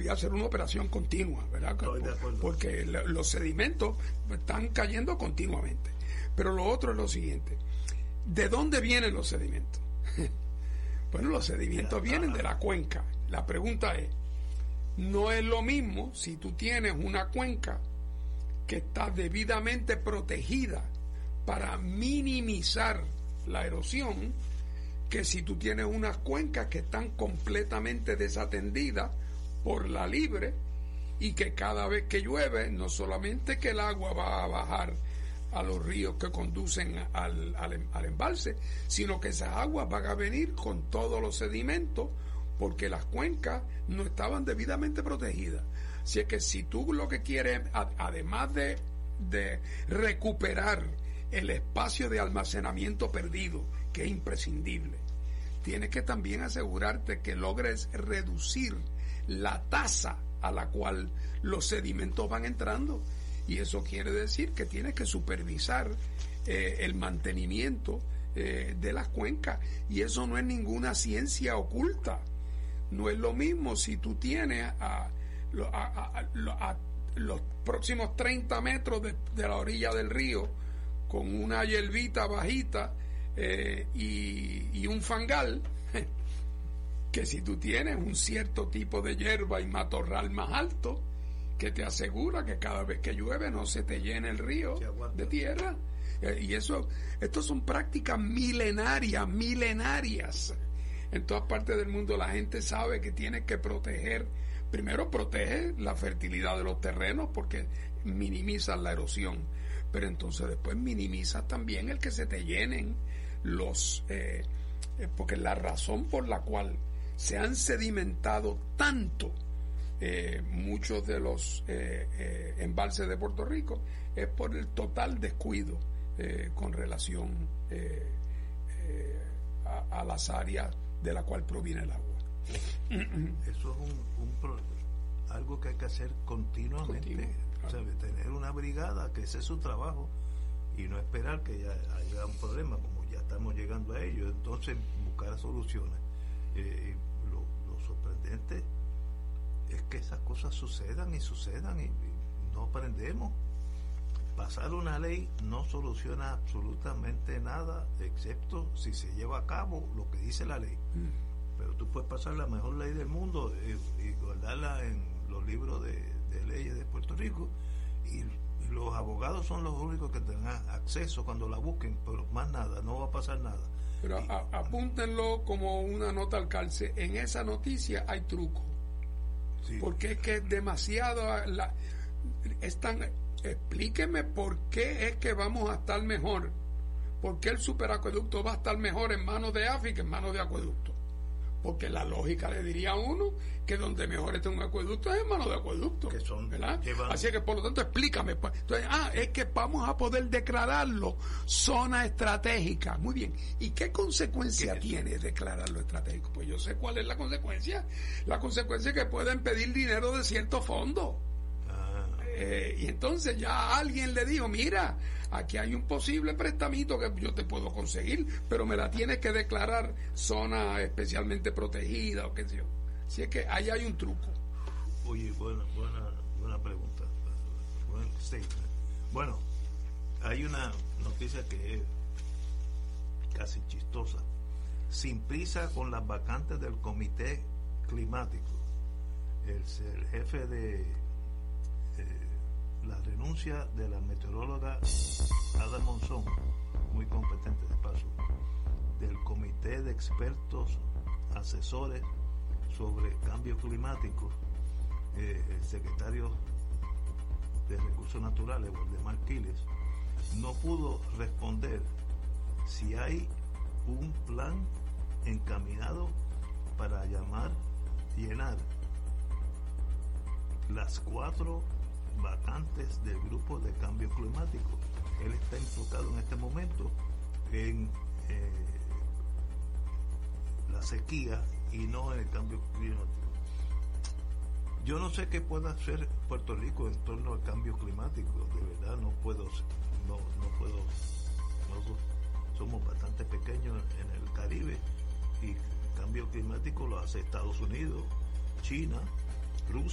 debería ser una operación continua, ¿verdad? Estoy de acuerdo. Porque los sedimentos están cayendo continuamente. Pero lo otro es lo siguiente: ¿de dónde vienen los sedimentos? Bueno, los sedimentos vienen de la cuenca. La pregunta es, no es lo mismo si tú tienes una cuenca que está debidamente protegida para minimizar la erosión, que si tú tienes unas cuencas que están completamente desatendidas por la libre, y que cada vez que llueve, no solamente que el agua va a bajar a los ríos que conducen al embalse, sino que esas aguas van a venir con todos los sedimentos, porque las cuencas no estaban debidamente protegidas. Así es que si tú lo que quieres, además de recuperar el espacio de almacenamiento perdido, que es imprescindible, tienes que también asegurarte que logres reducir la tasa a la cual los sedimentos van entrando. Y eso quiere decir que tienes que supervisar el mantenimiento de las cuencas. Y eso no es ninguna ciencia oculta. No es lo mismo si tú tienes a los próximos 30 metros de la orilla del río con una hierbita bajita y un fangal, que si tú tienes un cierto tipo de hierba y matorral más alto, que te asegura que cada vez que llueve no se te llene el río de tierra. Y estos son prácticas milenarias. En todas partes del mundo la gente sabe que tiene que proteger. Primero protege la fertilidad de los terrenos porque minimizas la erosión, pero entonces después minimizas también el que se te llenen porque la razón por la cual se han sedimentado tanto muchos de los embalses de Puerto Rico es por el total descuido con relación a las áreas de la cual proviene el agua. Eso es algo que hay que hacer continuamente. Claro. O sea, tener una brigada que ese es su trabajo y no esperar que ya haya un problema, como ya estamos llegando a ello. Entonces buscar soluciones. Lo sorprendente es que esas cosas sucedan y no aprendemos. Pasar una ley no soluciona absolutamente nada, excepto si se lleva a cabo lo que dice la ley. Pero tú puedes pasar la mejor ley del mundo y guardarla en los libros de leyes de Puerto Rico, y los abogados son los únicos que tendrán acceso cuando la busquen, pero más nada, no va a pasar nada. Pero apúntenlo como una nota al calce: en esa noticia hay truco. Sí. Porque es que es demasiado explíqueme por qué es que vamos a estar mejor, por qué el superacueducto va a estar mejor en manos de AFI que en manos de acueducto. Porque la lógica le diría a uno que donde mejor esté un acueducto es en manos de acueducto, que son, ¿verdad? Así que por lo tanto explícame. Entonces, es que vamos a poder declararlo zona estratégica. Muy bien. ¿Y qué consecuencia tiene declararlo estratégico? Pues yo sé cuál es la consecuencia. La consecuencia es que pueden pedir dinero de cierto fondo. Y entonces ya alguien le dijo: mira, aquí hay un posible prestamito que yo te puedo conseguir, pero me la tienes que declarar zona especialmente protegida o qué sé yo. Así es que ahí hay un truco. Oye, buena pregunta. Bueno, hay una noticia que es casi chistosa. Sin prisa con las vacantes del Comité Climático. El jefe de la renuncia de la meteoróloga Ada Monzón, muy competente de paso, del Comité de Expertos Asesores sobre Cambio Climático, el secretario de Recursos Naturales, Waldemar Quiles, no pudo responder si hay un plan encaminado para llenar las 4 vacantes del grupo de cambio climático. Él está enfocado en este momento en la sequía y no en el cambio climático. Yo no sé qué pueda hacer Puerto Rico en torno al cambio climático. De verdad no puedo. Nosotros somos bastante pequeños en el Caribe y el cambio climático lo hace Estados Unidos, China, Rusia.